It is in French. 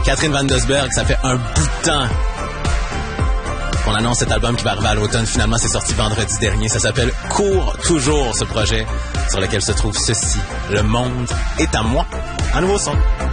Catherine Van Dosberg, ça fait un bout de temps qu'on annonce cet album qui va arriver à l'automne. Finalement, c'est sorti vendredi dernier. Ça s'appelle Cours toujours, ce projet sur lequel se trouve ceci. Le monde est à moi. Un nouveau son.